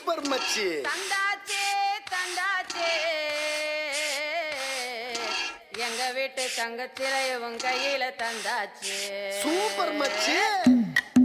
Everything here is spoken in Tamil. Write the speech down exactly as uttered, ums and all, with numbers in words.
சூப்பர் மச்சி. தந்தாச்சே தந்தாச்சே எங்க வீட்டு தங்கச்சிலை உன் கையில தந்தாச்சே. சூப்பர் மச்சி.